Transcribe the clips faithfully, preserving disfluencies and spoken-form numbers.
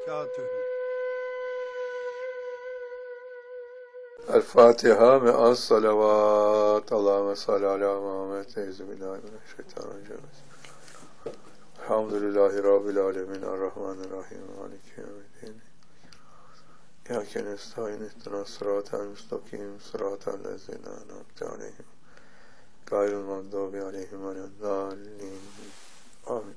berekatühü. El Fatiha ve az salavat. Allahümme salli ala Muhammed. Euzubillahimineşşeytanirracim. Elhamdülillahi Rabbil alemin. Errahmanirrahim. Maliki yevmiddin. İyyâke nestaîn. İhdinas sıratal müstakim. Sıratal lezîne en'amte aleyhim. Gayril mağdûbi aleyhim veleddâllîn. Amin.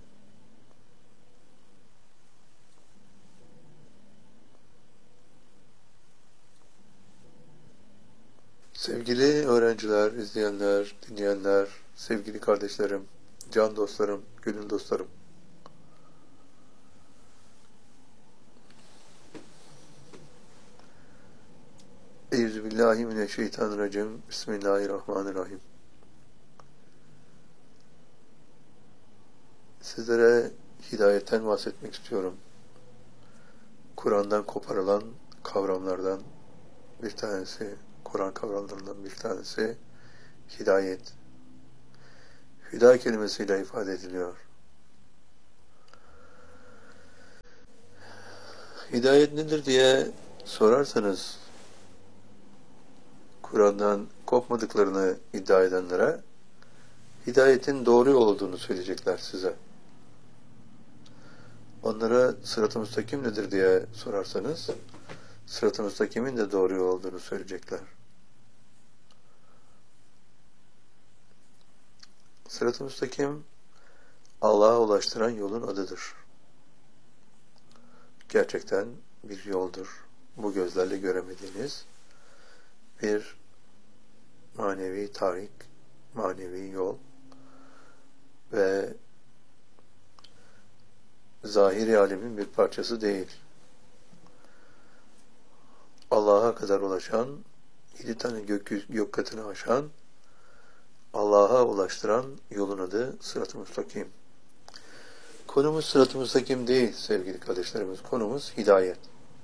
Sevgili öğrenciler, izleyenler, dinleyenler, sevgili kardeşlerim, can dostlarım, gönül dostlarım. Euzubillahimineşşeytanirracim. Bismillahirrahmanirrahim. Sizlere hidayetten bahsetmek istiyorum. Kur'an'dan koparılan kavramlardan bir tanesi, Kur'an kavramlarından bir tanesi hidayet. Hüda kelimesiyle ifade ediliyor. Hidayet nedir diye sorarsanız, Kur'an'dan kopmadıklarını iddia edenlere hidayetin doğru yol olduğunu söyleyecekler size. Onlara sırat-ı müstakim nedir diye sorarsanız, sırat-ı müstakimin de doğru yol olduğunu söyleyecekler. Sırat-ı müstakim, Allah'a ulaştıran yolun adıdır. Gerçekten bir yoldur. Bu gözlerle göremediğiniz bir manevi tarik, manevi yol ve zahiri alemin bir parçası değil. Allah'a kadar ulaşan, yedi tane gök, gök katını aşan, Allah'a ulaştıran yolun adı sırat-ı müstakim. Konumuz sırat-ı müstakim değil sevgili kardeşlerimiz. Konumuz hidayet.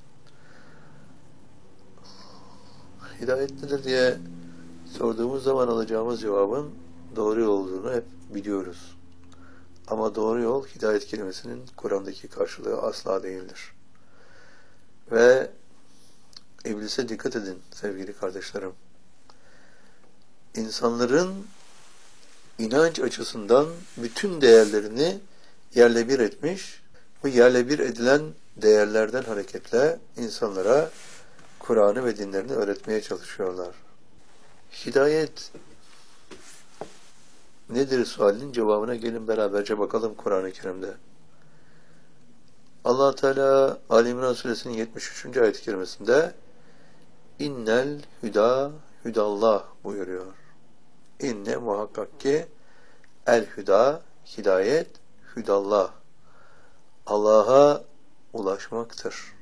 Hidayet nedir diye sorduğumuz zaman alacağımız cevabın doğru yol olduğunu hep biliyoruz. Ama doğru yol hidayet kelimesinin Kur'an'daki karşılığı asla değildir. Ve iblise dikkat edin sevgili kardeşlerim. İnsanların inanç açısından bütün değerlerini yerle bir etmiş, bu yerle bir edilen değerlerden hareketle insanlara Kur'an'ı ve dinlerini öğretmeye çalışıyorlar. Hidayet nedir sualinin cevabına gelin beraberce bakalım Kur'an-ı Kerim'de. Allah Teala Ali İmran Suresinin yetmiş üçüncü ayet-i kerimesinde İnnel hüda hüdallah buyuruyor. İnne muhakkak ki el hüda hidayet hüdallah Allah'a ulaşmaktır.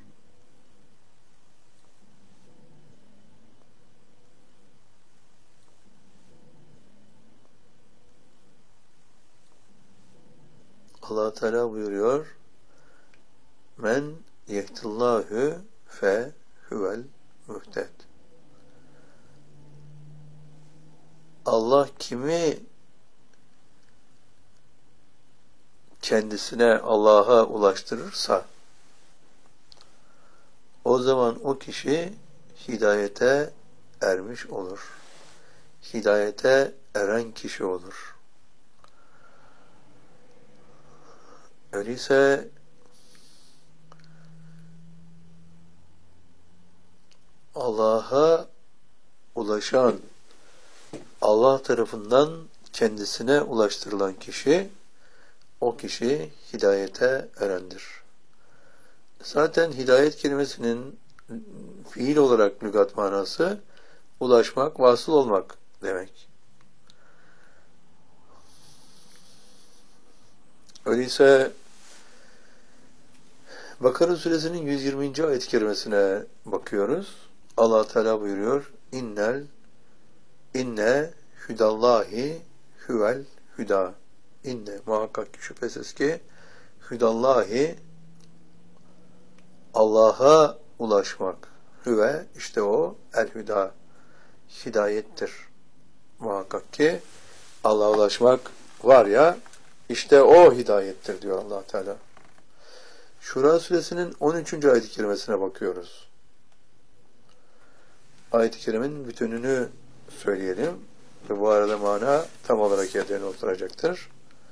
Allah Teala buyuruyor men yehdillahu fe huvel muhted. Allah kimi kendisine Allah'a ulaştırırsa o zaman o kişi hidayete ermiş olur. Hidayete eren kişi olur. Öyleyse Allah'a ulaşan, Allah tarafından kendisine ulaştırılan kişi, o kişi hidayete erendir. Zaten hidayet kelimesinin fiil olarak lügat manası ulaşmak, vasıl olmak demek. Öyleyse Bakara Suresinin yüz yirminci ayet-i kerimesine bakıyoruz. Allah Teala buyuruyor: İnnel inne hüdallahi huvel hüda. İnne muhakkak ki şüphesiz ki hüdallahi Allah'a ulaşmak. Hüve işte o el hüda hidayettir. Muhakkak ki Allah'a ulaşmak var ya, işte o hidayettir diyor Allah Teala. Şura suresinin on üçüncü ayet-i kerimesine bakıyoruz. Ayet-i kerimenin bütününü söyleyelim ve bu arada mana tam olarak yerlerine oturacaktır.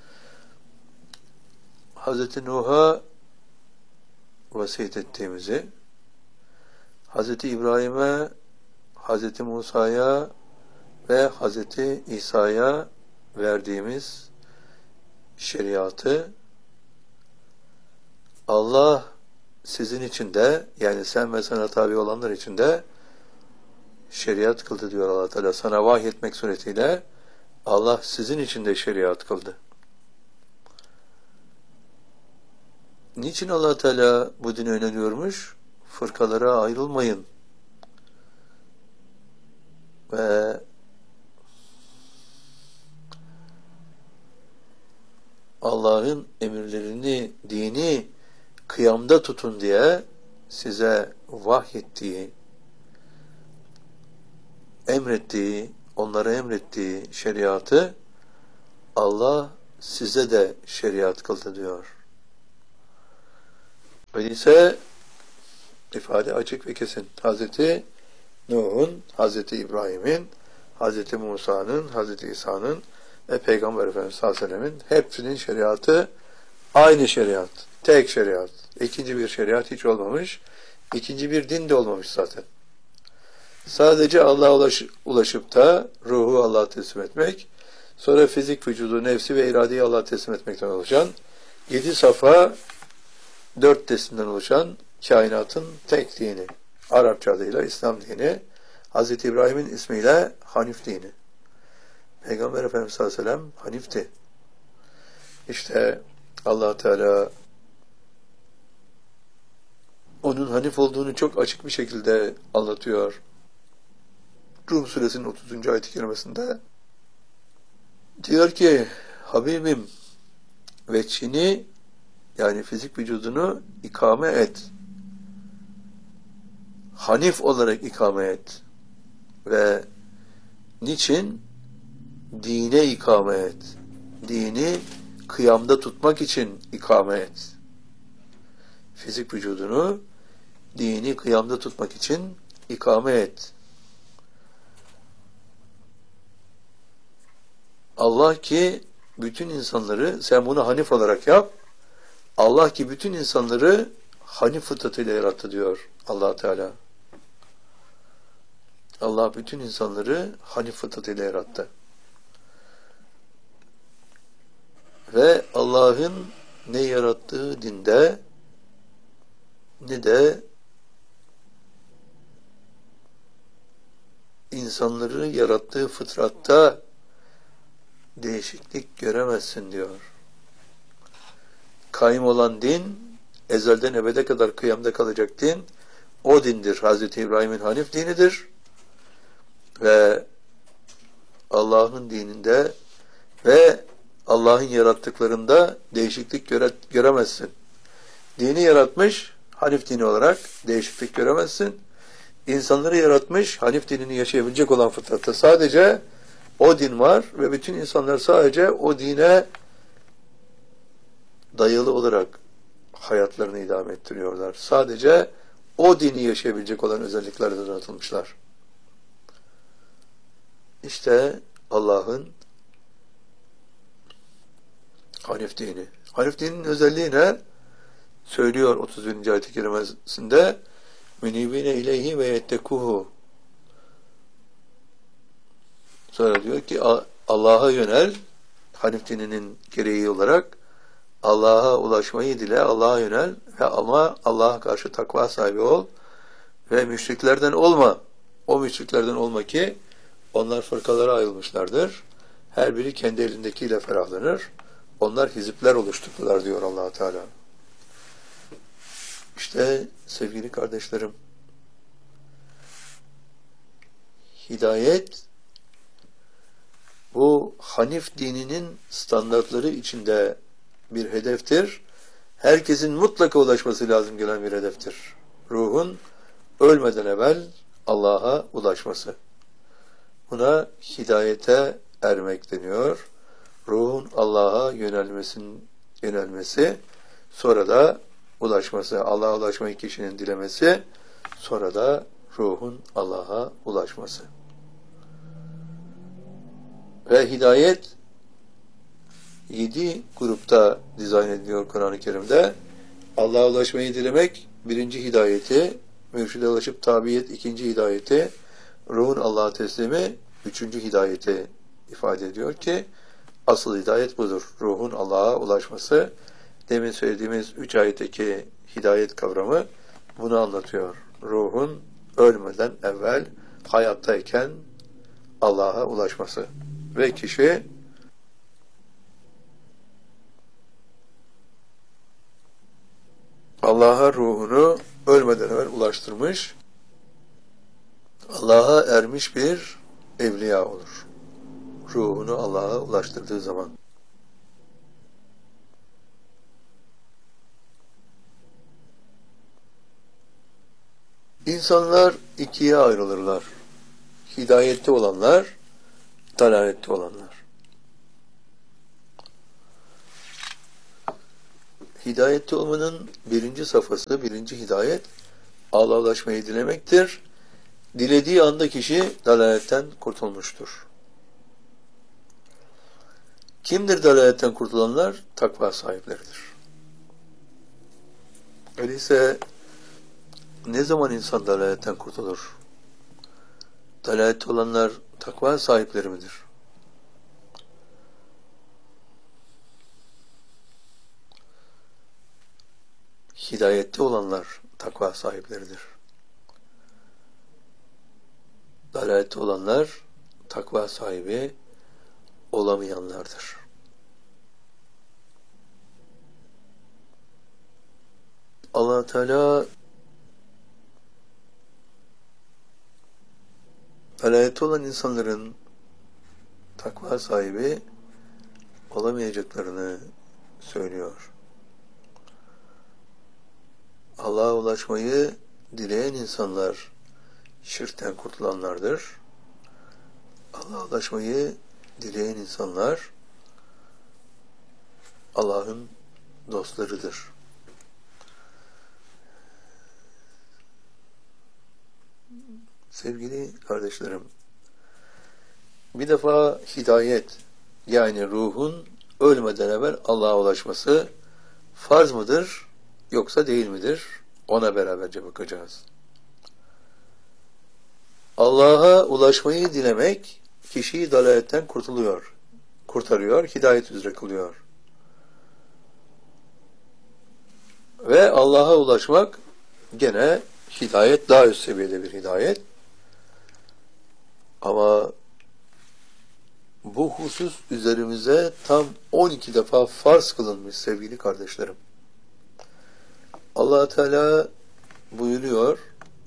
Hazreti Nuh'a vasiyet ettiğimizi, Hazreti İbrahim'e, Hazreti Musa'ya ve Hazreti İsa'ya verdiğimiz şeriatı Allah sizin için de, yani sen ve sana tabi olanlar için de şeriat kıldı diyor Allah Teala. Sana vahyetmek suretiyle Allah sizin için de şeriat kıldı. Niçin Allah Teala bu dini öneriyormuş? Fırkalara ayrılmayın. Ve Allah'ın emirlerini, dini kıyamda tutun diye size vahyettiği, emrettiği, onlara emrettiği şeriatı Allah size de şeriat kıldı diyor. Öyleyse ifade açık ve kesin. Hazreti Nuh'un, Hazreti İbrahim'in, Hazreti Musa'nın, Hazreti İsa'nın ve Peygamber Efendimiz sallallahu aleyhi ve sellem'in hepsinin şeriatı aynı şeriat. Tek şeriat. İkinci bir şeriat hiç olmamış. İkinci bir din de olmamış zaten. Sadece Allah'a ulaş, ulaşıp da ruhu Allah'a teslim etmek, sonra fizik vücudu, nefsi ve iradeyi Allah'a teslim etmekten oluşan, yedi safa, dört teslimden oluşan kainatın tek dini. Arapça adıyla İslam dini, Hazreti İbrahim'in ismiyle Hanif dini. Peygamber Efendimiz sallallahu aleyhi ve sellem Hanif'ti. İşte Allah Teala onun Hanif olduğunu çok açık bir şekilde anlatıyor. Rum suresinin otuzuncu ayet-i kerimesinde diyor ki, Habibim veçhini, yani fizik vücudunu ikame et. Hanif olarak ikame et. Ve niçin? Dine ikame et. Dini kıyamda tutmak için ikame et. Fizik vücudunu dini kıyamda tutmak için ikame et. Allah ki bütün insanları, sen bunu Hanif olarak yap, Allah ki bütün insanları Hanif fıtratıyla yarattı diyor Allah Teala. Allah bütün insanları Hanif fıtratıyla yarattı. Ve Allah'ın ne yarattığı dinde ne de insanları yarattığı fıtratta değişiklik göremezsin diyor. Kaim olan din, ezelden ebede kadar kıyamda kalacak din, o dindir. Hazreti İbrahim'in Hanif dinidir. Ve Allah'ın dininde ve Allah'ın yarattıklarında değişiklik göre, göremezsin. Dini yaratmış, Hanif dini olarak değişiklik göremezsin. İnsanları yaratmış, Hanif dinini yaşayabilecek olan fıtratta sadece o din var ve bütün insanlar sadece o dine dayalı olarak hayatlarını idame ettiriyorlar. Sadece o dini yaşayabilecek olan özelliklerle donatılmışlar. İşte Allah'ın Hanif dini. Hanif dininin özelliği ne? Söylüyor otuz birinci ayet-i kerimesinde münibine ileyhi ve yettekuhu. Sonra diyor ki Allah'a yönel, Hanif dininin gereği olarak Allah'a ulaşmayı dile, Allah'a yönel ve ama Allah'a karşı takva sahibi ol ve müşriklerden olma. O müşriklerden olma ki onlar fırkalara ayrılmışlardır. Her biri kendi elindekiyle ferahlanır. Onlar hizipler oluşturdular diyor Allah Teala. İşte sevgili kardeşlerim, hidayet bu Hanif dininin standartları içinde bir hedeftir. Herkesin mutlaka ulaşması lazım gelen bir hedeftir. Ruhun ölmeden evvel Allah'a ulaşması. Buna hidayete ermek deniyor. Ruhun Allah'a yönelmesin, yönelmesi, sonra da ulaşması, Allah'a ulaşmayı kişinin dilemesi, sonra da ruhun Allah'a ulaşması. Ve hidayet yedi grupta dizayn ediliyor Kur'an-ı Kerim'de. Allah'a ulaşmayı dilemek birinci hidayeti, mürşide ulaşıp tabiyet ikinci hidayeti, ruhun Allah'a teslimi üçüncü hidayeti ifade ediyor ki asıl hidayet budur. Ruhun Allah'a ulaşması. Demin söylediğimiz üç ayetteki hidayet kavramı bunu anlatıyor. Ruhun ölmeden evvel hayattayken Allah'a ulaşması. Ve kişi Allah'a ruhunu ölmeden evvel ulaştırmış, Allah'a ermiş bir evliya olur. Ruhunu Allah'a ulaştırdığı zaman. İnsanlar ikiye ayrılırlar. Hidayette olanlar, dalalette olanlar. Hidayette olmanın birinci safhası, birinci hidayet, Allah'a ulaşmayı dilemektir. Dilediği anda kişi dalaletten kurtulmuştur. Kimdir dalaletten kurtulanlar? Takva sahipleridir. Öyleyse ne zaman insan dalaletten kurtulur? Dalalette olanlar takva sahipleri midir? Hidayette olanlar takva sahipleridir. Dalalette olanlar takva sahibi olamayanlardır. Allah Teala dalalette olan insanların takva sahibi olamayacaklarını söylüyor. Allah'a ulaşmayı dileyen insanlar şirkten kurtulanlardır. Allah'a ulaşmayı dileyen insanlar Allah'ın dostlarıdır. Sevgili kardeşlerim, bir defa hidayet, yani ruhun ölmeden evvel Allah'a ulaşması farz mıdır yoksa değil midir? Ona beraberce bakacağız. Allah'a ulaşmayı dilemek kişiyi dalaletten kurtuluyor, kurtarıyor, hidayet üzere kılıyor. Ve Allah'a ulaşmak gene hidayet, daha üst seviyede bir hidayet. Ama bu husus üzerimize tam on iki defa farz kılınmış sevgili kardeşlerim. Allah Teala buyuruyor,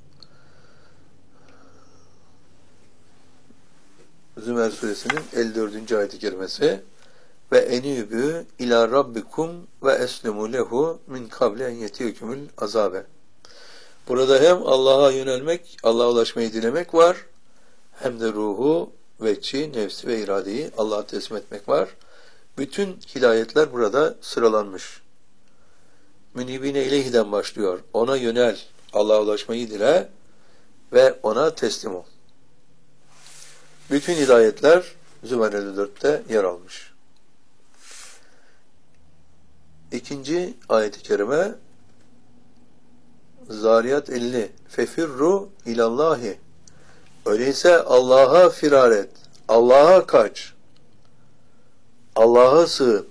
Zümer suresinin elli dördüncü ayet-i kerimesi, ve enübü ila rabbikum ve eslimu lehu min kable en yetiyekümül azabe. Burada hem Allah'a yönelmek, Allah'a ulaşmayı dilemek var, hem de ruhu, veçi, nefsi ve iradeyi Allah'a teslim etmek var. Bütün hidayetler burada sıralanmış. Münibine ileyhiden başlıyor. Ona yönel, Allah'a ulaşmayı dile ve ona teslim ol. Bütün hidayetler Zümer elli dörtte yer almış. İkinci ayet-i kerime Zariyat elli. Fefirru ilallahi. Öyleyse Allah'a firar et. Allah'a kaç. Allah'a sığın.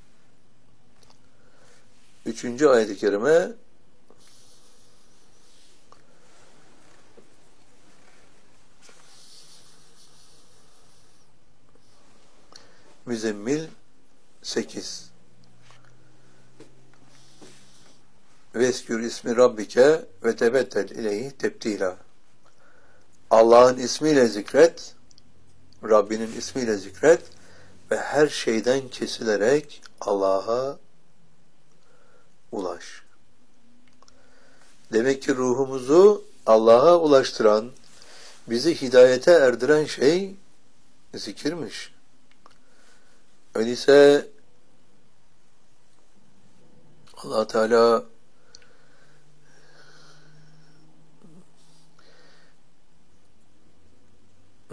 Üçüncü ayet-i kerime Müzzemmil sekiz. Veskür ismi Rabbike ve tebettel ileyhi tebdila. Allah'ın ismiyle zikret, Rabbinin ismiyle zikret ve her şeyden kesilerek Allah'a ulaş. Demek ki ruhumuzu Allah'a ulaştıran, bizi hidayete erdiren şey zikirmiş. Öyleyse Allah Teala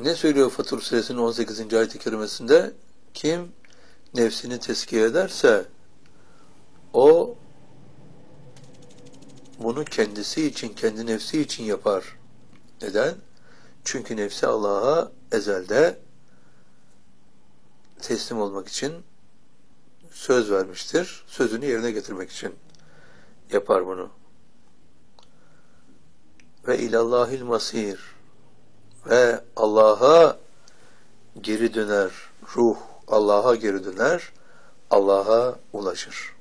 Ne söylüyor Fatır Suresinin on sekizinci ayet-i kerimesinde? Kim nefsini tezkiye ederse o bunu kendisi için, kendi nefsi için yapar. Neden? Çünkü nefsi Allah'a ezelde teslim olmak için söz vermiştir. Sözünü yerine getirmek için yapar bunu. Ve ilallahil masir, ve Allah'a geri döner, ruh Allah'a geri döner, Allah'a ulaşır.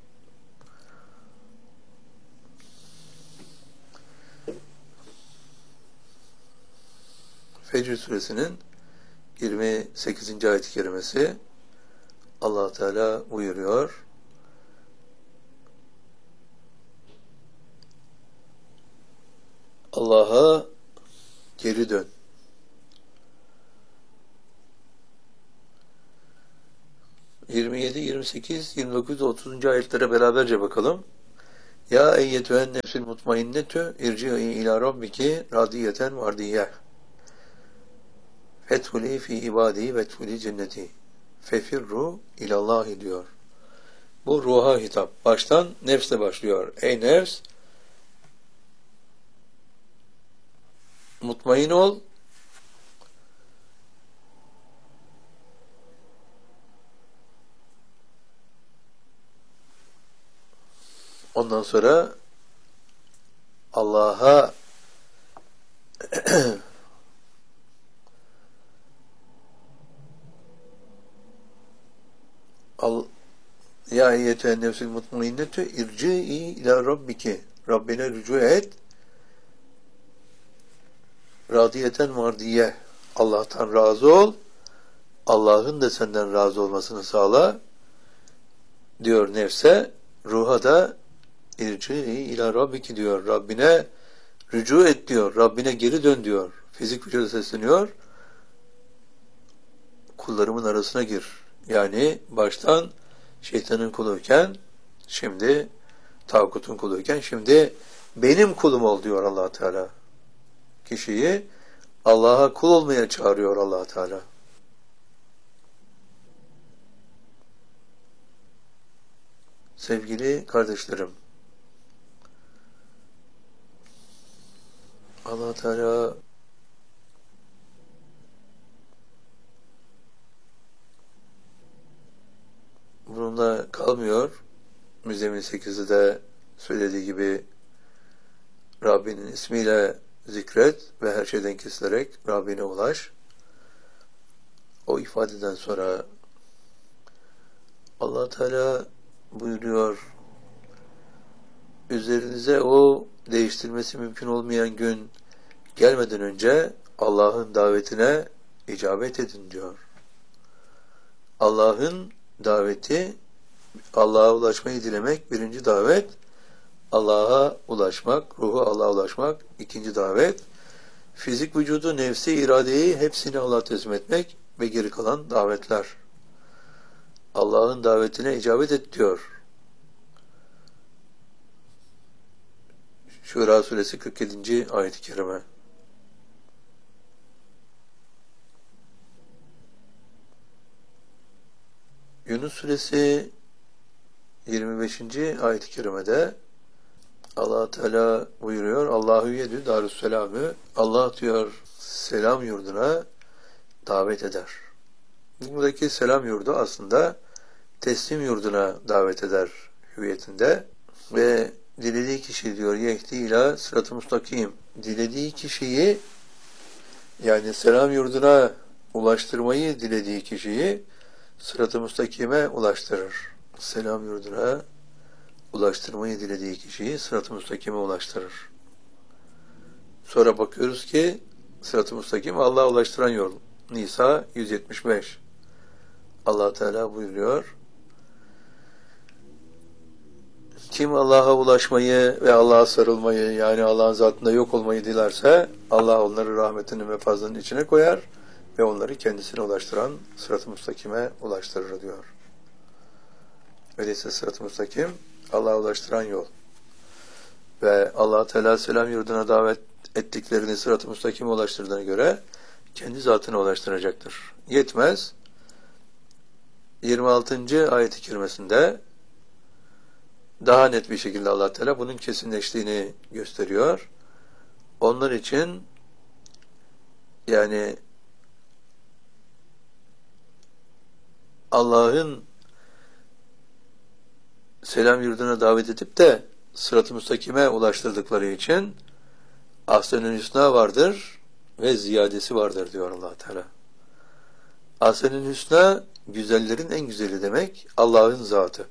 Fecr suresinin yirmi sekizinci ayet-i kerimesi, Allah Teala buyuruyor: Allah'a geri dön. yirmi yedi, yirmi sekiz, yirmi dokuz, otuzuncu ayetlere beraberce bakalım. Ya eyyetühen nefsil mutmainnetü irci'i ila rabbiki radiyeten vardiyeh. Fethuli fi ibadi ve tuli cenneti. Fefirru ilallahi diyor. Bu ruha hitap. Baştan nefsle başlıyor. Ey nefs, mutmain ol. Ondan sonra Allah'a Al ya eyyetühen nefsil mutmainnetü irci'i ila rabbiki. Rabbine rücu et. Radiyeten mardiye. Allah'tan razı ol. Allah'ın da senden razı olmasını sağla diyor nefse. Ruha da irci'i ila rabbiki diyor. Rabbine rücu et diyor. Rabbine geri dön diyor. Fizik vücuda sesleniyor. Kullarımın arasına gir. Yani baştan şeytanın kuluyken, şimdi tağutun kuluyken, şimdi benim kulum ol diyor Allah Teala. Kişiyi Allah'a kul olmaya çağırıyor Allah Teala. Sevgili kardeşlerim, Allah Teala bununla kalmıyor. Müzzemmil sekizde de söylediği gibi Rabbinin ismiyle zikret ve her şeyden kesilerek Rabbine ulaş. O ifadeden sonra Allah Teala buyuruyor, üzerinize o değiştirmesi mümkün olmayan gün gelmeden önce Allah'ın davetine icabet edin diyor. Allah'ın daveti, Allah'a ulaşmayı dilemek birinci davet, Allah'a ulaşmak, ruhu Allah'a ulaşmak ikinci davet, fizik vücudu, nefsi, iradeyi hepsini Allah'a teslim etmek ve geri kalan davetler. Allah'ın davetine icabet et diyor. Şura suresi kırk yedinci ayet-i kerime. Yunus suresi yirmi beşinci ayet-i kerimede Allah Teala buyuruyor, Allahu yedü darüsselamü, Allah diyor selam yurduna davet eder. Buradaki selam yurdu aslında teslim yurduna davet eder hüviyetinde ve dilediği kişi diyor yehdi ila sırat-ı mustakim, dilediği kişiyi, yani selam yurduna ulaştırmayı dilediği kişiyi sırat-ı mustakime ulaştırır. Selam yurduna ulaştırmayı dilediği kişiyi sırat-ı mustakime ulaştırır. Sonra bakıyoruz ki sırat-ı mustakim Allah'a ulaştıran yol. Nisa yüz yetmiş beş. Allah Teala buyuruyor, kim Allah'a ulaşmayı ve Allah'a sarılmayı, yani Allah'ın zatında yok olmayı dilerse Allah onları rahmetinin ve fazlının içine koyar ve onları kendisine ulaştıran sırat-ı mustakime ulaştırır diyor. Öyleyse sırat-ı mustakim Allah'a ulaştıran yol. Ve Allah Teala selam yurduna davet ettiklerini sırat-ı mustakime ulaştırdığına göre kendi zatına ulaştıracaktır. Yetmez. yirmi altıncı ayet-i kerimesinde daha net bir şekilde Allah Teala bunun kesinleştiğini gösteriyor. Onlar için yani Allah'ın selam yurduna davet edip de sırat-ı müstakime ulaştırdıkları için ahsen-ül hüsna vardır ve ziyadesi vardır diyor Allah Teala. Ahsen-ül hüsna güzellerin en güzeli demek, Allah'ın zatı.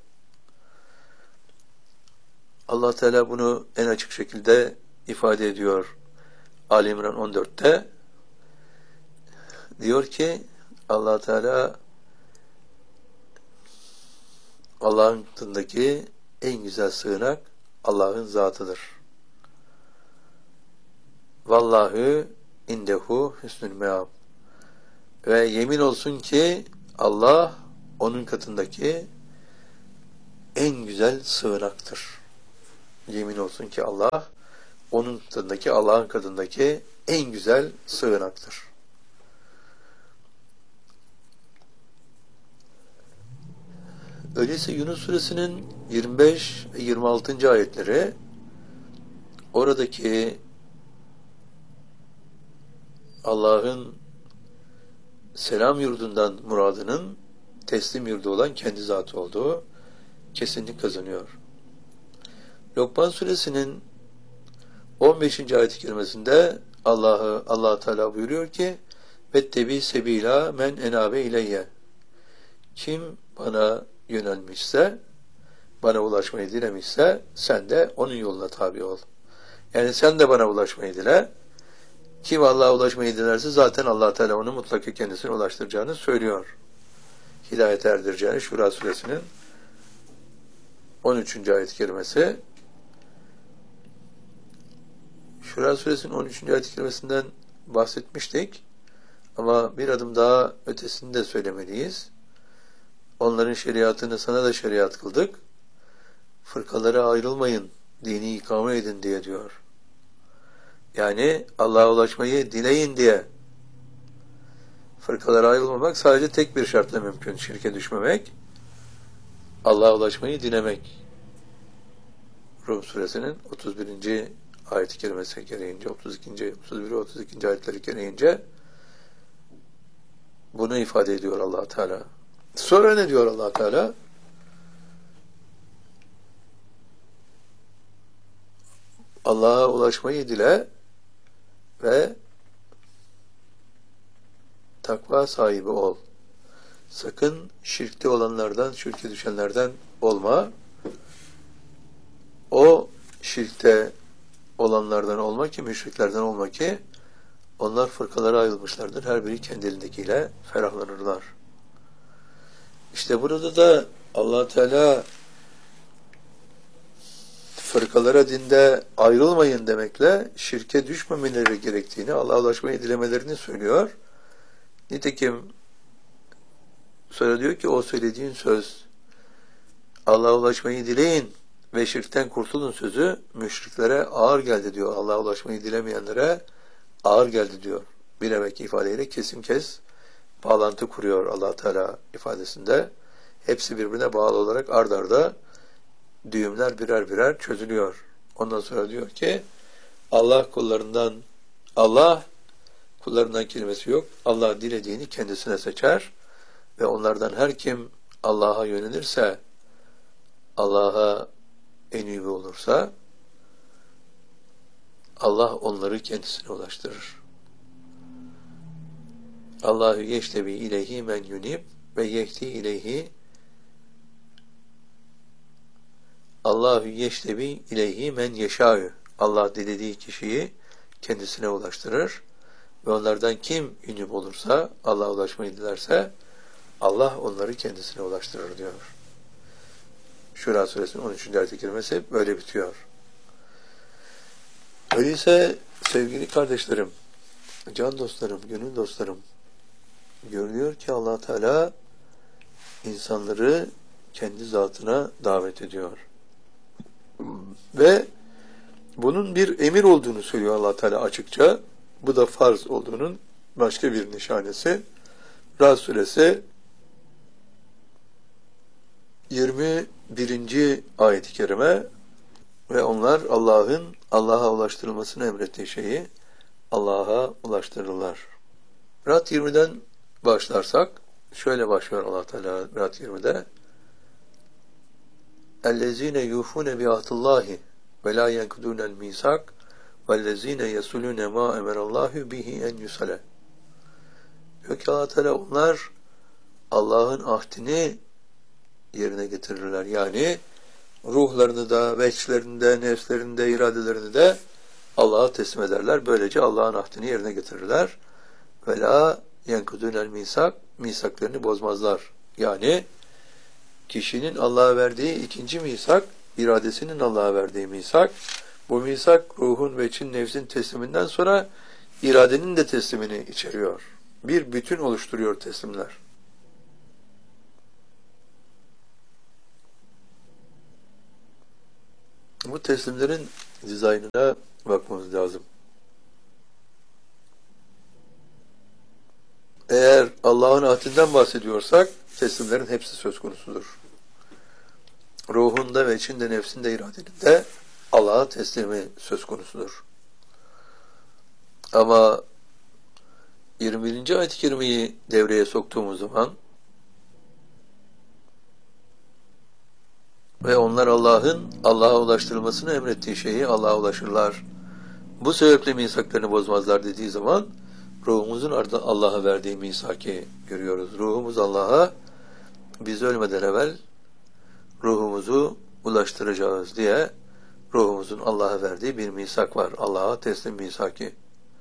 Allah Teala bunu en açık şekilde ifade ediyor Ali İmran on dörtte. Diyor ki Allah Teala Allah'ın katındaki en güzel sığınak Allah'ın zatıdır. Vallahu indehu hüsnül meab. Ve yemin olsun ki Allah onun katındaki en güzel sığınaktır. Yemin olsun ki Allah onun katındaki, Allah'ın katındaki en güzel sığınaktır. Öyleyse Yunus suresinin yirmi beş ve yirmi altıncı ayetleri oradaki Allah'ın selam yurdundan muradının teslim yurdu olan kendi zatı olduğu kesinlik kazanıyor. Lokman suresinin on beşinci ayet-i kerimesinde Allah'ı Allah Teala buyuruyor ki: "Vettebi sebila men enabe ileyye." Kim bana yönelmişse, bana ulaşmayı dilemişse sen de onun yoluna tabi ol. Yani sen de bana ulaşmayı dile. Kim Allah'a ulaşmayı dilerse zaten Allah Teala onu mutlaka kendisine ulaştıracağını söylüyor. Hidayete erdireceğini Şura suresinin on üçüncü ayet-i kerimesi. Şura suresinin on üçüncü ayet-i kerimesinden bahsetmiştik. Ama bir adım daha ötesini de söylemeliyiz. Onların şeriatını sana da şeriat kıldık. Fırkalara ayrılmayın, dini ikame edin diye diyor. Yani Allah'a ulaşmayı dileyin diye. Fırkalara ayrılmamak sadece tek bir şartla mümkün. Şirke düşmemek, Allah'a ulaşmayı dilemek. Rum suresinin otuz birinci ayet-i kerimesi gereğince, otuz ikinci, otuz bir ve otuz ikinci ayetleri gereğince bunu ifade ediyor Allah Teala. Sonra ne diyor Allah Teala? Allah'a ulaşmayı dile ve takva sahibi ol. Sakın şirkte olanlardan, şirke düşenlerden olma. O şirkte olanlardan olma ki, müşriklerden olma ki, onlar fırkalara ayrılmışlardır. Her biri kendi elindekiyle ferahlanırlar. İşte burada da Allah Teala fırkalara, dinde ayrılmayın demekle şirke düşmemeleri gerektiğini, Allah'a ulaşmayı dilemelerini söylüyor. Nitekim sonra diyor ki o söylediğin söz Allah'a ulaşmayı dileyin ve şirkten kurtulun sözü müşriklere ağır geldi diyor. Allah'a ulaşmayı dilemeyenlere ağır geldi diyor. Bir evvelki ifadeyle kesim kes bağlantı kuruyor Allah Teala ifadesinde. Hepsi birbirine bağlı olarak ard arda düğümler birer birer çözülüyor. Ondan sonra diyor ki Allah kullarından Allah kullarından kelimesi yok. Allah dilediğini kendisine seçer ve onlardan her kim Allah'a yönelirse, Allah'a enübe olursa Allah onları kendisine ulaştırır. Allahu yeştebi ileyhi men yunib ve yehdi ileyhi Allahu yeştebi ileyhi men yeşâ'ü. Allah dilediği kişiyi kendisine ulaştırır ve onlardan kim ünüp olursa, Allah'a ulaşmayı dilerse Allah onları kendisine ulaştırır diyor. Şura suresinin on üçüncü ayet-i kerimesi böyle bitiyor. Öyleyse sevgili kardeşlerim, can dostlarım, gönül dostlarım, görülüyor ki Allah Teala insanları kendi zatına davet ediyor. Ve bunun bir emir olduğunu söylüyor Allah Teala açıkça. Bu da farz olduğunun başka bir nişanesi Ra'd suresi yirmi birinci ayet-i kerime ve onlar Allah'ın Allah'a ulaştırılmasını emrettiği şeyi Allah'a ulaştırırlar. Ra'd yirmiden başlarsak şöyle başlıyor Allah Teala Ra'd yirmide: "Ellezine yufune bi'ahdillahi ve la yenkudunel misak vellezine yesulune ma emerallahu bihi en yusale." Diyor ki Allah Teala, onlar Allah'ın ahdini yerine getirirler. Yani ruhlarını da, veçlerini de, nefslerini de, iradelerini de Allah'a teslim ederler. Böylece Allah'ın ahdini yerine getirirler. Ve la yenkudunel misak, misaklarını bozmazlar. Yani kişinin Allah'a verdiği ikinci misak, iradesinin Allah'a verdiği misak. Bu misak ruhun ve için nefsin tesliminden sonra iradenin de teslimini içeriyor. Bir bütün oluşturuyor teslimler. Bu teslimlerin dizaynına bakmamız lazım. Eğer Allah'ın ahdinden bahsediyorsak teslimlerin hepsi söz konusudur. Ruhunda ve içinde, nefsinde, iradeninde Allah'a teslimi söz konusudur. Ama yirmi birinci ayet-i kerimeyi devreye soktuğumuz zaman ve onlar Allah'ın Allah'a ulaştırılmasını emrettiği şeyi Allah'a ulaşırlar. Bu sebeple misaklarını bozmazlar dediği zaman ruhumuzun ardından Allah'a verdiği misaki görüyoruz. Ruhumuz Allah'a biz ölmeden evvel ruhumuzu ulaştıracağız diye ruhumuzun Allah'a verdiği bir misak var. Allah'a teslim misaki.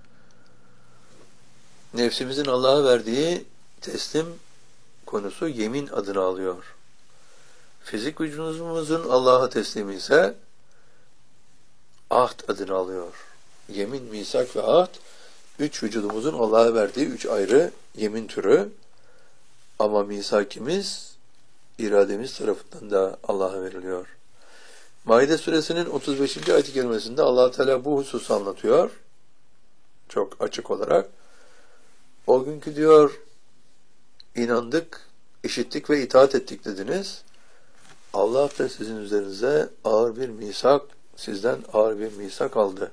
Nefsimizin Allah'a verdiği teslim konusu yemin adını alıyor. Fizik vücudumuzun Allah'a teslimi ise ahd adını alıyor. Yemin, misak ve ahd, üç vücudumuzun Allah'a verdiği üç ayrı yemin türü. Ama misakimiz irademiz tarafından da Allah'a veriliyor. Maide suresinin otuz beşinci ayet-i kerimesinde Allah Teala bu hususu anlatıyor. Çok açık olarak. O günkü diyor, inandık, işittik ve itaat ettik dediniz. Allah da sizin üzerinize ağır bir misak, sizden ağır bir misak aldı.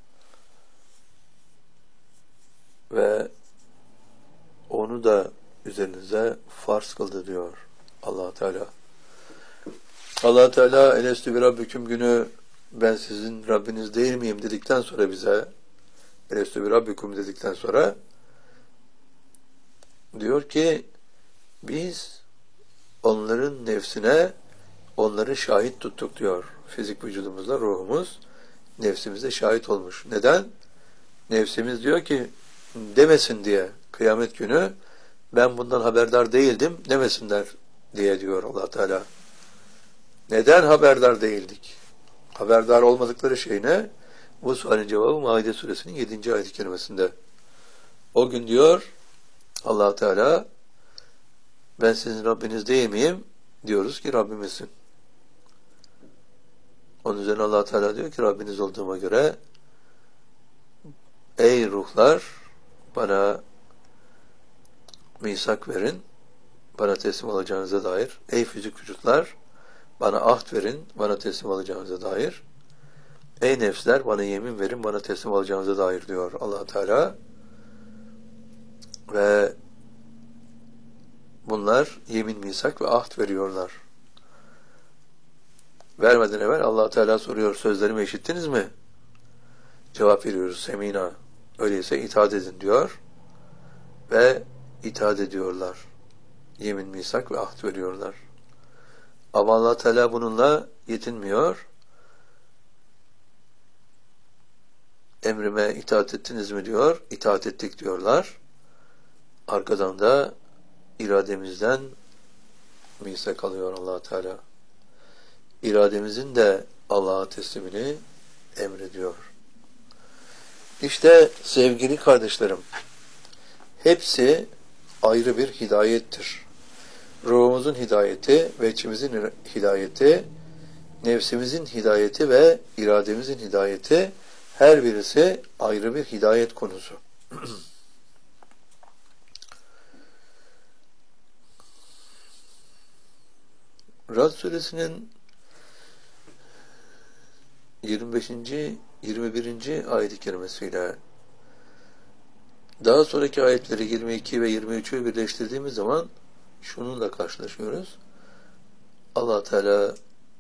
Ve onu da üzerinize farz kıldı diyor Allah Teala. Allah Teala elestü bir rabbüküm günü ben sizin Rabbiniz değil miyim dedikten sonra bize elestü bir rabbüküm dedikten sonra diyor ki biz onların nefsine onları şahit tuttuk diyor. Fizik vücudumuzda ruhumuz nefsimizde şahit olmuş. Neden? Nefsimiz diyor ki demesin diye kıyamet günü ben bundan haberdar değildim demesinler diye diyor Allah Teala. Neden haberdar değildik? Haberdar olmadıkları şey ne? Bu sualin cevabı Maide suresinin yedinci ayet-i kerimesinde. O gün diyor Allah Teala ben sizin Rabbiniz değil miyim? Diyoruz ki Rabbimizsin. Onun üzerine Allah Teala diyor ki Rabbiniz olduğuma göre ey ruhlar bana misak verin, bana teslim olacağınıza dair. Ey fizik vücutlar bana ahd verin, bana teslim olacağınıza dair. Ey nefsler bana yemin verin, bana teslim olacağınıza dair diyor Allah Teala. Ve bunlar yemin, misak ve ahd veriyorlar. Vermeden evvel Allah Teala soruyor, sözlerimi işittiniz mi? Cevap veriyoruz, semina. Öyleyse itaat edin diyor. Ve itaat ediyorlar. Yemin, misak ve ahd veriyorlar. Ama Allah Teala bununla yetinmiyor. Emrime itaat ettiniz mi diyor. İtaat ettik diyorlar. Arkadan da irademizden misak alıyor Allah Teala. İrademizin de Allah'a teslimini emrediyor. İşte sevgili kardeşlerim, hepsi ayrı bir hidayettir. Ruhumuzun hidayeti ve içimizin hidayeti, nefsimizin hidayeti ve irademizin hidayeti, her birisi ayrı bir hidayet konusu. Rad suresinin yirmi beşinci yirmi birinci ayet-i kerimesiyle daha sonraki ayetleri yirmi iki ve yirmi üçü birleştirdiğimiz zaman şununla karşılaşıyoruz. Allah Teala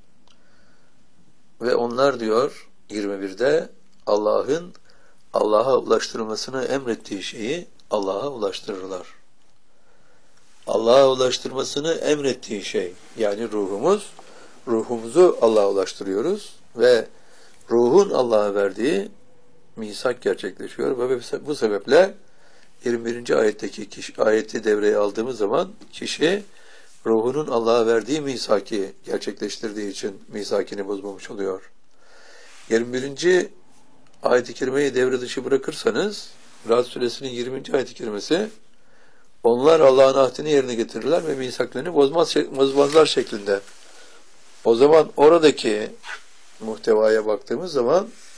ve onlar diyor yirmi birde Allah'ın Allah'a ulaştırılmasını emrettiği şeyi Allah'a ulaştırırlar. Allah'a ulaştırmasını emrettiği şey, yani ruhumuz, ruhumuzu Allah'a ulaştırıyoruz ve ruhun Allah'a verdiği misak gerçekleşiyor ve bu sebeple yirmi birinci ayetteki kişi, ayeti devreye aldığımız zaman kişi ruhunun Allah'a verdiği misaki gerçekleştirdiği için misakini bozmamış oluyor. yirmi birinci ayet-i kerimeyi devre dışı bırakırsanız Rad suresinin yirminci ayet-i kerimesi onlar Allah'ın ahdini yerine getirirler ve misaklarını bozmaz, bozmazlar şeklinde. O zaman oradaki muhtevaya baktığımız zaman